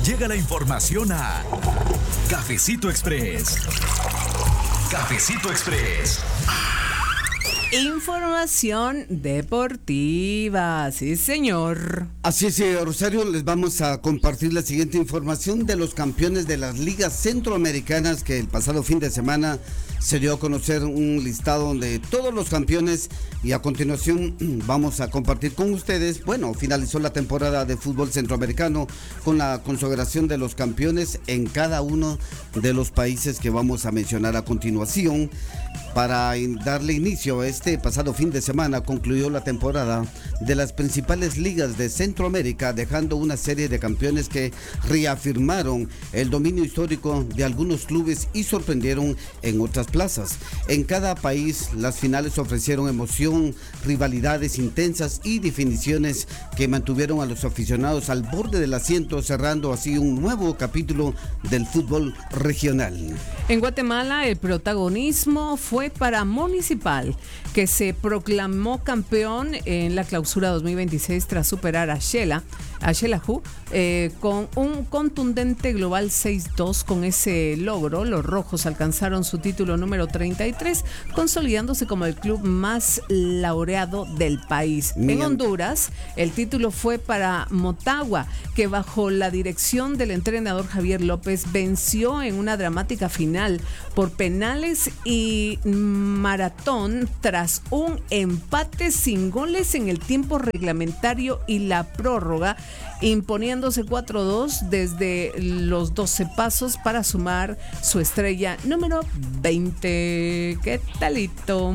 Llega la información a Cafecito Express. Cafecito Express. Información deportiva, sí señor. Así es, Rosario, les vamos a compartir la siguiente información de los campeones de las ligas centroamericanas, que el pasado fin de semana se dio a conocer un listado de todos los campeones, y a continuación vamos a compartir con ustedes. Bueno, finalizó la temporada de fútbol centroamericano con la consagración de los campeones en cada uno de los países que vamos a mencionar a continuación. Para darle inicio a este pasado fin de semana concluyó la temporada de las principales ligas de Centroamérica, dejando una serie de campeones que reafirmaron el dominio histórico de algunos clubes y sorprendieron en otras plazas. En cada país las finales ofrecieron emoción, rivalidades intensas y definiciones que mantuvieron a los aficionados al borde del asiento, cerrando así un nuevo capítulo del fútbol regional. En Guatemala el protagonismo fue para Municipal, que se proclamó campeón en la clausura 2026 tras superar a Xelajú con un contundente global 6-2. Con ese logro, los rojos alcanzaron su título número 33, consolidándose como el club más laureado del país. En Honduras, el título fue para Motagua, que bajo la dirección del entrenador Javier López venció en una dramática final por penales y maratón tras un empate sin goles en el tiempo reglamentario y la prórroga, imponiéndose 4-2 desde los 12 pasos para sumar su estrella número 20. ¿Qué talito?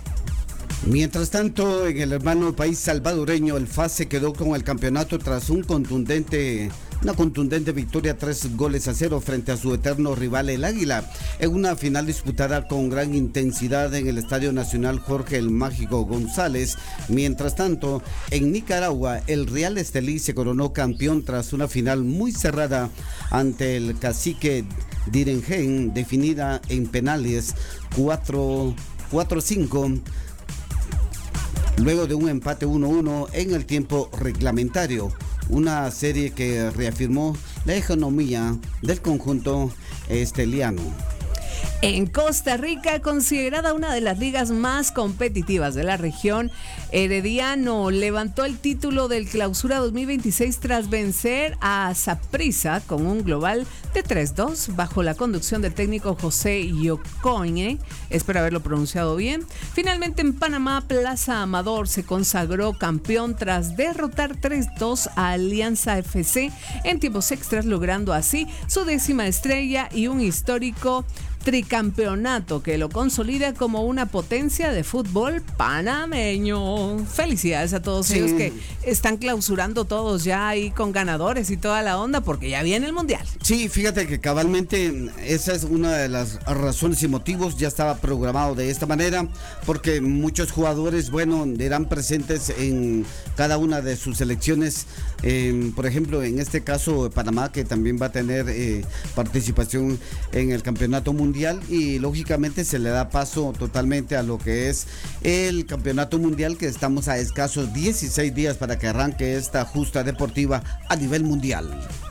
Mientras tanto, en el hermano país salvadoreño, el FAS se quedó con el campeonato tras una contundente victoria 3-0 frente a su eterno rival el Águila, en una final disputada con gran intensidad en el Estadio Nacional Jorge el Mágico González. Mientras tanto, en Nicaragua, el Real Estelí se coronó campeón tras una final muy cerrada ante el Cacique Direngen, definida en penales 4-5. Luego de un empate 1-1 en el tiempo reglamentario, una serie que reafirmó la hegemonía del conjunto esteliano. En Costa Rica, considerada una de las ligas más competitivas de la región, Herediano levantó el título del Clausura 2026 tras vencer a Saprissa con un global de 3-2 bajo la conducción del técnico José Yocoñe. Espero haberlo pronunciado bien. Finalmente, en Panamá, Plaza Amador se consagró campeón tras derrotar 3-2 a Alianza FC en tiempos extras, logrando así su 10ª estrella y un histórico tricampeonato que lo consolida como una potencia de fútbol panameño. Felicidades a todos ellos que están clausurando todos ya ahí con ganadores y toda la onda, porque ya viene el mundial. Sí, fíjate que cabalmente esa es una de las razones y motivos. Ya estaba programado de esta manera porque muchos jugadores, eran presentes en cada una de sus selecciones. Por ejemplo, en este caso Panamá, que también va a tener participación en el campeonato mundial, y lógicamente se le da paso totalmente a lo que es el campeonato mundial, que estamos a escasos 16 días para que arranque esta justa deportiva a nivel mundial.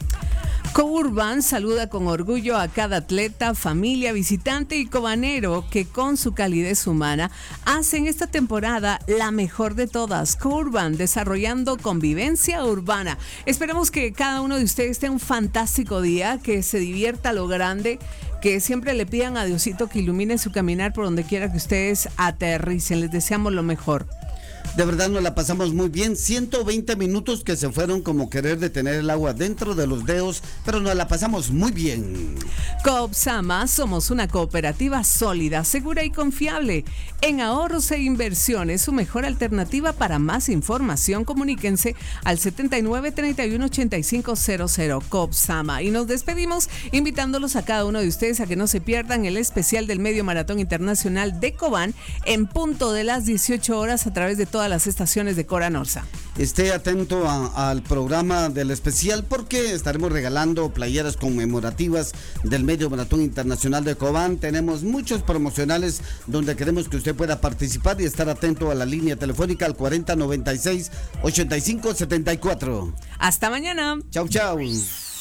Courban saluda con orgullo a cada atleta, familia, visitante y cobanero que con su calidez humana hacen esta temporada la mejor de todas. Courban, desarrollando convivencia urbana. Esperemos que cada uno de ustedes tenga un fantástico día, que se divierta a lo grande, que siempre le pidan a Diosito que ilumine su caminar por donde quiera que ustedes aterricen. Les deseamos lo mejor. De verdad nos la pasamos muy bien, 120 minutos que se fueron como querer detener el agua dentro de los dedos, pero nos la pasamos muy bien. Coopsama, somos una cooperativa sólida, segura y confiable. En ahorros e inversiones, su mejor alternativa. Para más información, comuníquense al 7931-8500. Coopsama. Y nos despedimos invitándolos a cada uno de ustedes a que no se pierdan el especial del Medio Maratón Internacional de Cobán en punto de las 18 horas a través de todas las estaciones de Cora Norsa. Esté atento al programa del especial, porque estaremos regalando playeras conmemorativas del Medio Maratón Internacional de Cobán. Tenemos muchos promocionales donde queremos que usted pueda participar y estar atento a la línea telefónica al 4096-8574. Hasta mañana. Chau, chau.